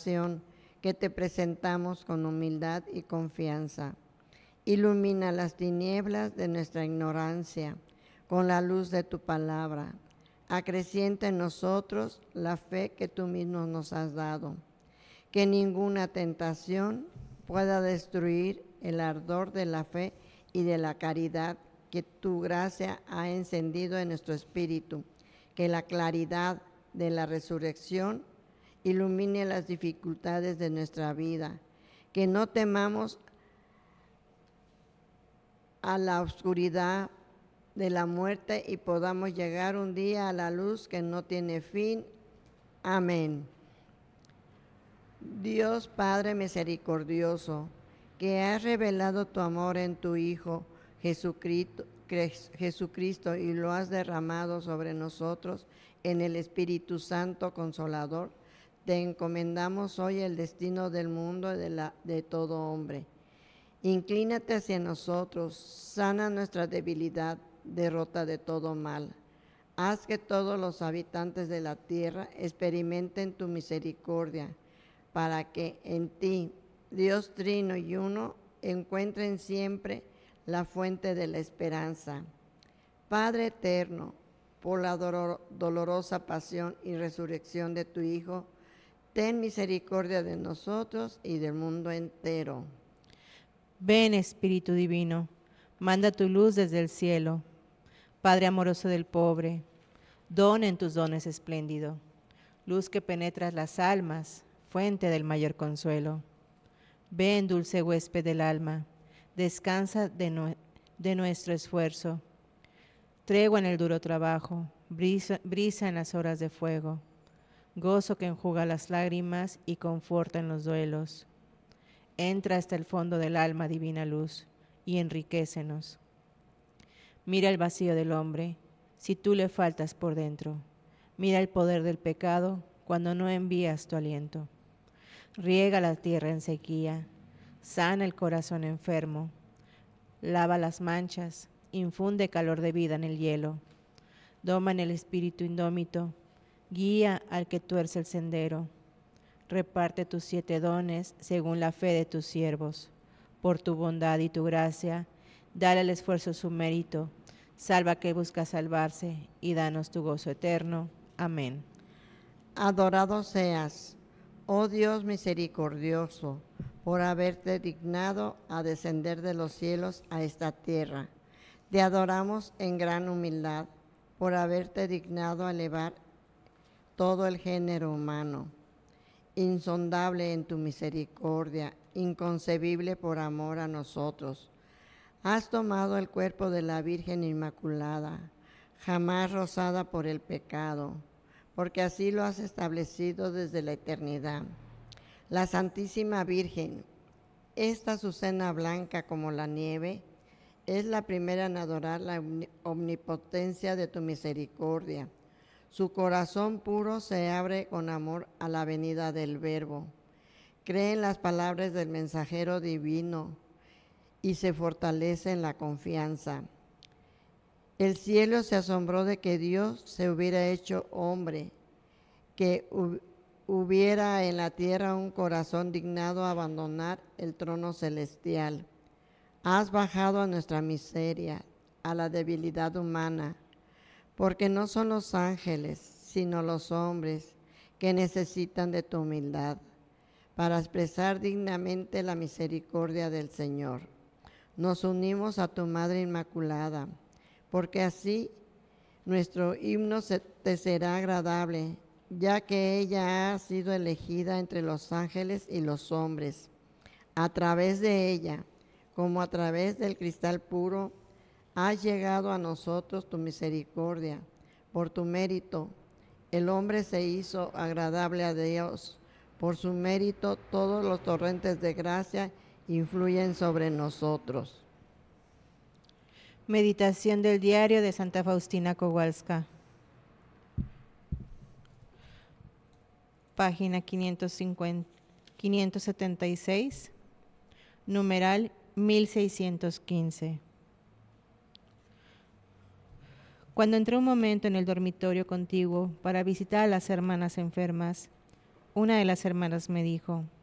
oración que te presentamos con humildad y confianza. Ilumina las tinieblas de nuestra ignorancia con la luz de tu palabra. Acrecienta en nosotros la fe que tú mismo nos has dado. Que ninguna tentación pueda destruir el ardor de la fe y de la caridad que tu gracia ha encendido en nuestro espíritu. Que la claridad de la resurrección ilumine las dificultades de nuestra vida. Que no temamos a la oscuridad de la muerte y podamos llegar un día a la luz que no tiene fin. Amén. Dios Padre misericordioso, que has revelado tu amor en tu Hijo Jesucristo y lo has derramado sobre nosotros en el Espíritu Santo Consolador, te encomendamos hoy el destino del mundo y de todo hombre. Inclínate hacia nosotros, sana nuestra debilidad, derrota de todo mal. Haz que todos los habitantes de la tierra experimenten tu misericordia, para que en ti, Dios Trino y Uno, encuentren siempre la fuente de la esperanza. Padre eterno, por la dolorosa pasión y resurrección de tu Hijo, ten misericordia de nosotros y del mundo entero. Ven, Espíritu Divino, manda tu luz desde el cielo. Padre amoroso del pobre, don en tus dones espléndido, luz que penetras las almas, fuente del mayor consuelo. Ven, dulce huésped del alma, descansa de nuestro esfuerzo. Tregua en el duro trabajo, brisa en las horas de fuego, gozo que enjuga las lágrimas y conforta en los duelos. Entra hasta el fondo del alma, divina luz, y enriquécenos. Mira el vacío del hombre, si tú le faltas por dentro. Mira el poder del pecado cuando no envías tu aliento. Riega la tierra en sequía, sana el corazón enfermo, lava las manchas, infunde calor de vida en el hielo. Doma en el espíritu indómito, guía al que tuerce el sendero. Reparte tus 7 dones según la fe de tus siervos. Por tu bondad y tu gracia, dale al esfuerzo su mérito. Salva que busca salvarse y danos tu gozo eterno. Amén. Adorado seas, oh Dios misericordioso, por haberte dignado a descender de los cielos a esta tierra. Te adoramos en gran humildad, por haberte dignado a elevar todo el género humano. Insondable en tu misericordia, inconcebible por amor a nosotros. Has tomado el cuerpo de la Virgen Inmaculada, jamás rozada por el pecado, porque así lo has establecido desde la eternidad. La Santísima Virgen, esta azucena blanca como la nieve, es la primera en adorar la omnipotencia de tu misericordia. Su corazón puro se abre con amor a la venida del Verbo. Cree en las palabras del mensajero divino y se fortalece en la confianza. El cielo se asombró de que Dios se hubiera hecho hombre, que hubiera en la tierra un corazón dignado a abandonar el trono celestial. Has bajado a nuestra miseria, a la debilidad humana, porque no son los ángeles, sino los hombres que necesitan de tu humildad para expresar dignamente la misericordia del Señor. Nos unimos a tu Madre Inmaculada, porque así nuestro himno te será agradable, ya que ella ha sido elegida entre los ángeles y los hombres. A través de ella, como a través del cristal puro, has llegado a nosotros tu misericordia. Por tu mérito, el hombre se hizo agradable a Dios. Por su mérito, todos los torrentes de gracia influyen sobre nosotros. Meditación del diario de Santa Faustina Kowalska. Página 576, numeral 1615. Cuando entré un momento en el dormitorio contiguo para visitar a las hermanas enfermas, Una de las hermanas me dijo,